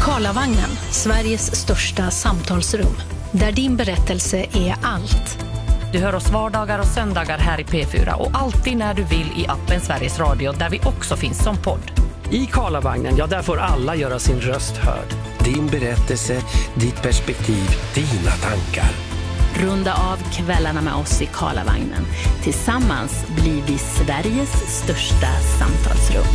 Karlavagnen, Sveriges största samtalsrum. Där din berättelse är allt. Du hör oss vardagar och söndagar här i P4 och alltid när du vill i appen Sveriges Radio där vi också finns som podd. I Karlavagnen, ja där får alla göra sin röst hörd. Din berättelse, ditt perspektiv, dina tankar. Runda av kvällarna med oss i Karlavagnen. Tillsammans blir vi Sveriges största samtalsrum.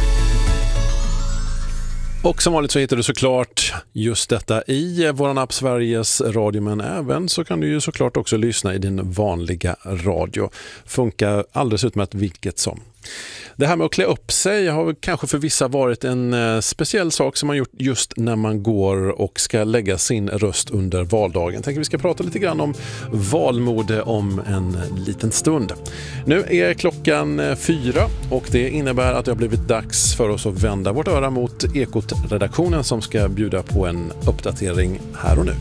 Och som vanligt så hittar du såklart just detta i våran app Sveriges Radio, men även så kan du ju såklart också lyssna i din vanliga radio. Funkar alldeles utmärkt vilket som. Det här med att klä upp sig har kanske för vissa varit en speciell sak som man gjort just när man går och ska lägga sin röst under valdagen. Jag tänker vi ska prata lite grann om valmode om en liten stund. Nu är klockan 4 och det innebär att det har blivit dags för oss att vända vårt öra mot Ekot-redaktionen som ska bjuda på en uppdatering här och nu.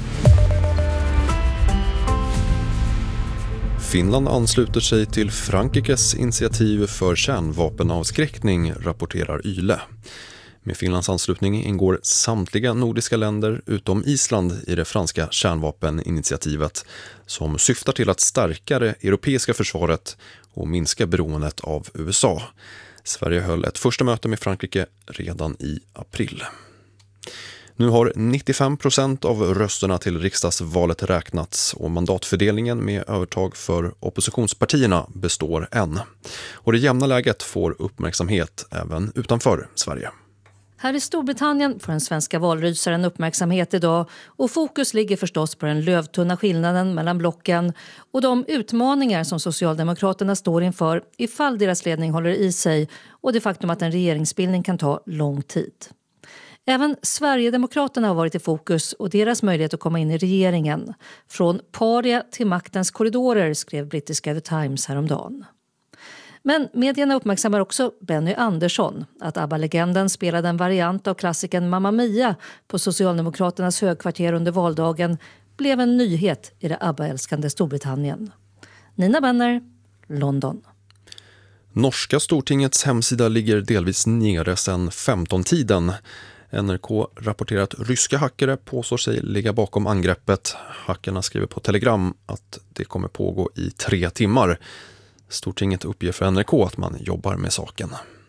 Finland ansluter sig till Frankrikes initiativ för kärnvapenavskräckning, rapporterar YLE. Med Finlands anslutning ingår samtliga nordiska länder utom Island i det franska kärnvapeninitiativet som syftar till att stärka det europeiska försvaret och minska beroendet av USA. Sverige höll ett första möte med Frankrike redan i april. Nu har 95% av rösterna till riksdagsvalet räknats och mandatfördelningen med övertag för oppositionspartierna består än. Och det jämna läget får uppmärksamhet även utanför Sverige. Här i Storbritannien får den svenska valrysaren uppmärksamhet idag och fokus ligger förstås på den lövtunna skillnaden mellan blocken och de utmaningar som Socialdemokraterna står inför ifall deras ledning håller i sig och det faktum att en regeringsbildning kan ta lång tid. Även Sverigedemokraterna har varit i fokus och deras möjlighet att komma in i regeringen. Från paria till maktens korridorer, skrev brittiska The Times häromdagen. Men medierna uppmärksammar också Benny Andersson. Att ABBA-legenden spelade en variant av klassiken Mamma Mia på Socialdemokraternas högkvarter under valdagen blev en nyhet i det ABBA-älskande Storbritannien. Nina Benner, London. Norska Stortingets hemsida ligger delvis nere sedan 15-tiden. NRK rapporterar att ryska hackare påstår sig ligga bakom angreppet. Hackarna skriver på Telegram att det kommer pågå i 3 timmar. Stortinget uppger för NRK att man jobbar med saken.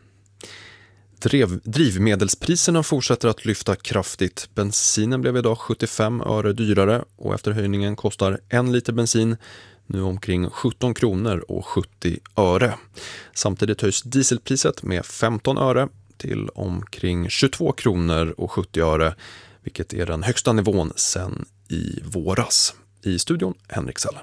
Drivmedelspriserna fortsätter att lyfta kraftigt. Bensinen blev idag 75 öre dyrare och efter höjningen kostar 1 liter bensin nu omkring 17 kronor och 70 öre. Samtidigt höjs dieselpriset med 15 öre till omkring 22 kronor och 70 öre, vilket är den högsta nivån sedan i våras. I studion Henrik Selle.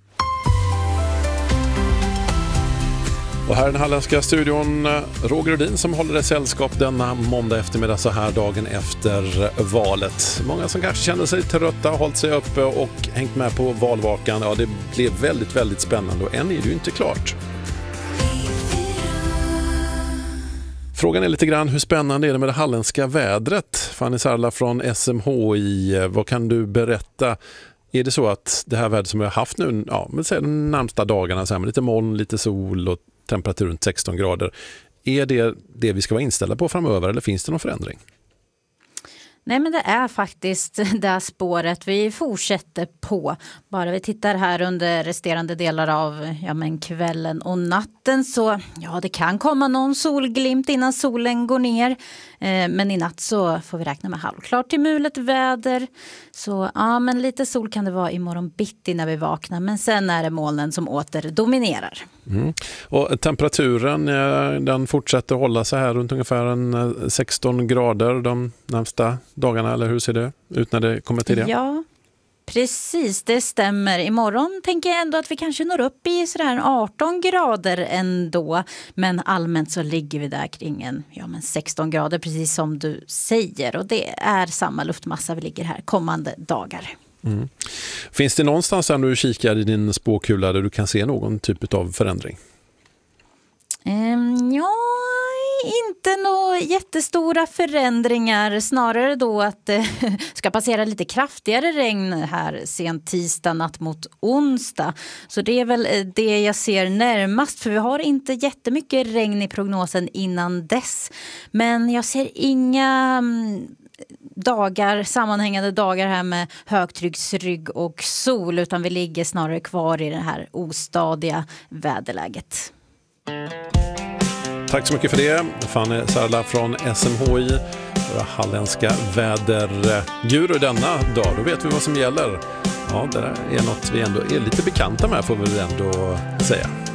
Och här i den halländska studion Roger Rudin som håller det sällskap denna måndag eftermiddag så här dagen efter valet. Många som kanske kände sig trötta, hållit sig uppe och hängt med på valvakan. Ja, det blev väldigt, väldigt spännande och än är det ju inte klart. Frågan är lite grann hur spännande är det med det halländska vädret? Fanny Sarla från SMHI, vad kan du berätta? Är det så att det här vädret som vi har haft nu, men säg de närmsta dagarna så här, med lite moln, lite sol och temperatur runt 16 grader. Är det vi ska vara inställda på framöver eller finns det någon förändring? Nej, men det är faktiskt det här spåret vi fortsätter på. Bara vi tittar här under resterande delar av kvällen och natten så det kan komma någon solglimt innan solen går ner. Men i natt så får vi räkna med halvklart till mulet väder. Så men lite sol kan det vara imorgon bitti när vi vaknar. Men sen är det molnen som åter dominerar. Mm. Och temperaturen den fortsätter hålla sig här runt ungefär en 16 grader de närmsta dagarna, eller hur ser det ut när det kommer till det? Ja, precis, det stämmer. Imorgon tänker jag ändå att vi kanske når upp i sådär 18 grader ändå. Men allmänt så ligger vi där kring 16 grader, precis som du säger. Och det är samma luftmassa vi ligger här kommande dagar. Mm. Finns det någonstans när du kikar i din spåkula där du kan se någon typ av förändring? Inte några jättestora förändringar. Snarare då att det ska passera lite kraftigare regn här sent tisdag natt mot onsdag. Så det är väl det jag ser närmast. För vi har inte jättemycket regn i prognosen innan dess. Men jag ser inga sammanhängande dagar här med högtrycksrygg och sol, utan vi ligger snarare kvar i det här ostadiga väderläget. Tack så mycket för det, Fanny Sarla från SMHI, våra halländska väderguru denna dag. Då vet vi vad som gäller. Ja, det är något vi ändå är lite bekanta med, får vi väl ändå säga.